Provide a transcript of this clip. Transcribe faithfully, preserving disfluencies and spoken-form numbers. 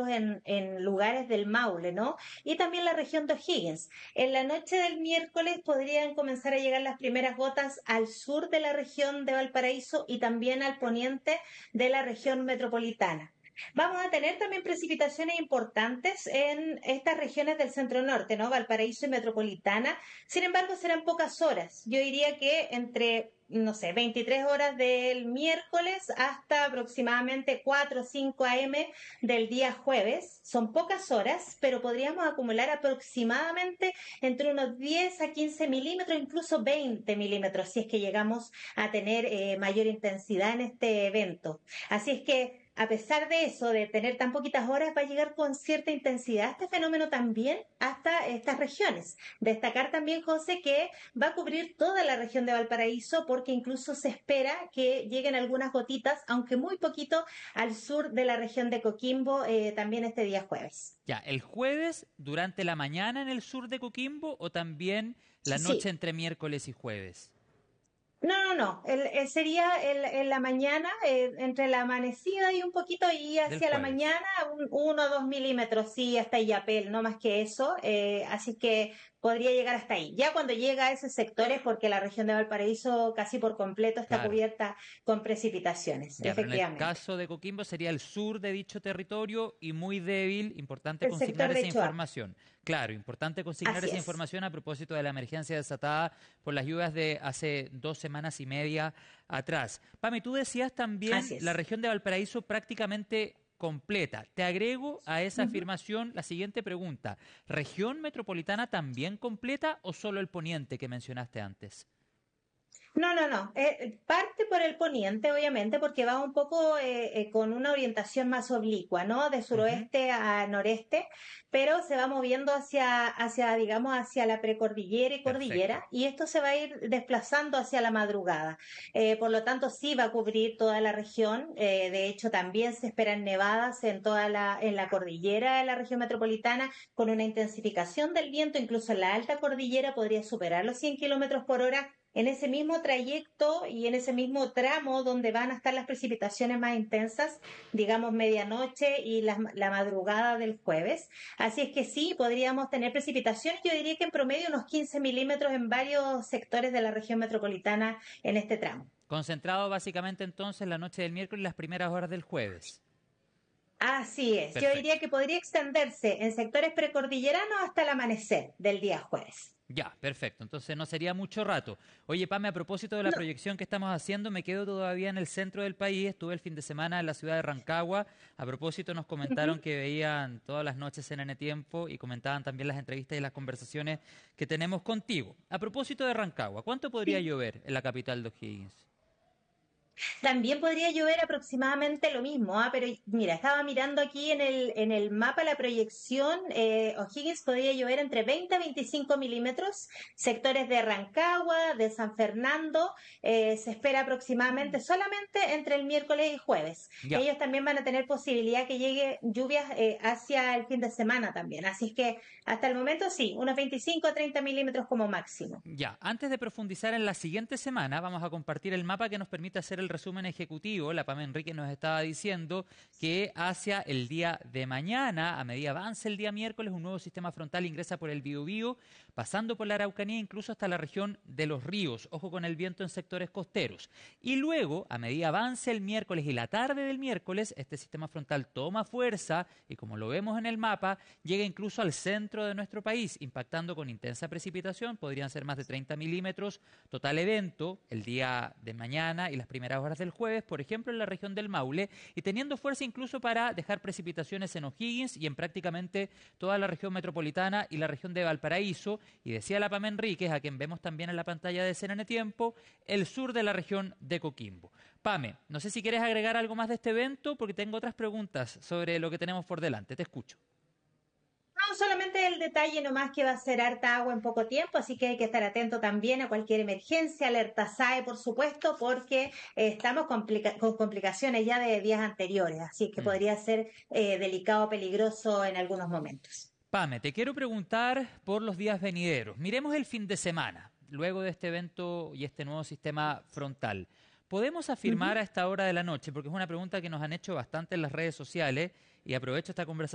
ejemplos en, en lugares del Maule, ¿no? Y también la región de O'Higgins. En la noche del miércoles podrían comenzar a llegar las primeras gotas al sur de la región de Valparaíso y también al poniente de la región metropolitana. Vamos a tener también precipitaciones importantes en estas regiones del centro norte, ¿no? Valparaíso y metropolitana. Sin embargo, serán pocas horas. Yo diría que entre, no sé, veintitrés horas del miércoles hasta aproximadamente cuatro o cinco a m del día jueves. Son pocas horas, pero podríamos acumular aproximadamente entre unos diez a quince milímetros, incluso veinte milímetros, si es que llegamos a tener eh, mayor intensidad en este evento. Así es que a pesar de eso, de tener tan poquitas horas, va a llegar con cierta intensidad este fenómeno también hasta estas regiones. Destacar también, José, que va a cubrir toda la región de Valparaíso porque incluso se espera que lleguen algunas gotitas, aunque muy poquito, al sur de la región de Coquimbo eh, también este día jueves. Ya, ¿el jueves durante la mañana en el sur de Coquimbo o también la noche Sí. entre miércoles y jueves? No, no, no. El, el sería el, en la mañana, eh, entre la amanecida y un poquito, y Del hacia la jueves. mañana, un, uno o dos milímetros, sí, hasta Illapel, no más que eso. Eh, así que podría llegar hasta ahí. Ya cuando llega a esos sectores, porque la región de Valparaíso casi por completo está Claro. cubierta con precipitaciones, Ya, pero en el efectivamente. caso de Coquimbo sería el sur de dicho territorio y muy débil. Importante El consignar sector esa de Choa. información. Claro, importante consignar Así esa es. información a propósito de la emergencia desatada por las lluvias de hace dos semanas y media atrás. Pame, tú decías también Así la es. región de Valparaíso prácticamente completa. Te agrego a esa Ujú. afirmación la siguiente pregunta. ¿Región metropolitana también completa o solo el poniente que mencionaste antes? No, no, no. Eh, parte por el poniente, obviamente, porque va un poco eh, eh, con una orientación más oblicua, ¿no? De Ujú. suroeste a noreste, pero se va moviendo hacia, hacia, digamos, hacia la precordillera y Perfecto. cordillera, y esto se va a ir desplazando hacia la madrugada. Eh, por lo tanto, sí va a cubrir toda la región. Eh, de hecho, también se esperan nevadas en toda la, en la cordillera de la región metropolitana, con una intensificación del viento, incluso en la alta cordillera podría superar los cien kilómetros por hora en ese mismo trayecto y en ese mismo tramo donde van a estar las precipitaciones más intensas, digamos medianoche y la, la madrugada del jueves. Así es que sí, podríamos tener precipitaciones, yo diría que en promedio unos quince milímetros en varios sectores de la región metropolitana en este tramo. Concentrado básicamente entonces la noche del miércoles y las primeras horas del jueves. Así es, yo diría Perfecto. que podría extenderse en sectores precordilleranos hasta el amanecer del día jueves. Ya, perfecto. Entonces no sería mucho rato. Oye, Pame, a propósito de la No. proyección que estamos haciendo, me quedo todavía en el centro del país. Estuve el fin de semana en la ciudad de Rancagua. A propósito, nos comentaron Ujú. que veían todas las noches en N Tiempo y comentaban también las entrevistas y las conversaciones que tenemos contigo. A propósito de Rancagua, ¿cuánto podría Sí. llover en la capital de O'Higgins? También podría llover aproximadamente lo mismo, ¿ah? Pero mira, estaba mirando aquí en el, en el mapa la proyección, eh, O'Higgins podría llover entre veinte a veinticinco milímetros, sectores de Rancagua, de San Fernando, eh, se espera aproximadamente solamente entre el miércoles y jueves. Ya. Ellos también van a tener posibilidad que llegue lluvias eh, hacia el fin de semana también, así es que hasta el momento sí, unos veinticinco a treinta milímetros como máximo. Ya, antes de profundizar en la siguiente semana, vamos a compartir el mapa que nos permite hacer el resumen ejecutivo. La Pame Enrique nos estaba diciendo que hacia el día de mañana, a medida avance el día miércoles, un nuevo sistema frontal ingresa por el Biobío, pasando por la Araucanía, incluso hasta la región de los ríos. Ojo con el viento en sectores costeros. Y luego, a medida avance el miércoles y la tarde del miércoles, este sistema frontal toma fuerza y, como lo vemos en el mapa, llega incluso al centro de nuestro país, impactando con intensa precipitación. Podrían ser más de treinta milímetros. Total evento el día de mañana y las primeras horas del jueves, por ejemplo, en la región del Maule, y teniendo fuerza incluso para dejar precipitaciones en O'Higgins y en prácticamente toda la región metropolitana y la región de Valparaíso. Y decía la Pame Enríquez, a quien vemos también en la pantalla de C N N Tiempo, el sur de la región de Coquimbo. Pame, no sé si quieres agregar algo más de este evento, porque tengo otras preguntas sobre lo que tenemos por delante. Te escucho. No, solamente el detalle nomás que va a ser harta agua en poco tiempo, así que hay que estar atento también a cualquier emergencia, alerta S A E, por supuesto, porque eh, estamos complica con complicaciones ya de días anteriores, así que Mm. podría ser eh, delicado, peligroso en algunos momentos. Pame, te quiero preguntar por los días venideros. Miremos el fin de semana, luego de este evento y este nuevo sistema frontal. ¿Podemos Uh afirmar -huh. a esta hora de la noche, porque es una pregunta que nos han hecho bastante en las redes sociales, y aprovecho esta conversación